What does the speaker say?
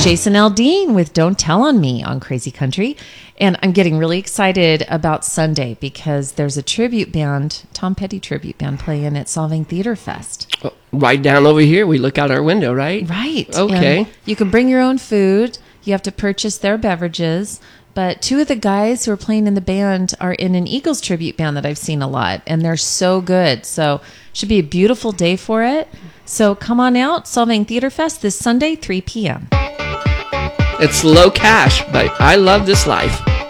Jason Aldean with Don't Tell on Me on Crazy Country. And I'm getting really excited about Sunday because there's a tribute band, Tom Petty tribute band, playing at Solving Theater Fest. Right down over here. We look out our window, right? Right. Okay. And you can bring your own food. You have to purchase their beverages. But two of the guys who are playing in the band are in an Eagles tribute band that I've seen a lot. And they're so good. So should be a beautiful day for it. So come on out, Solving Theater Fest this Sunday, 3 p.m. It's low cash, but I love this life.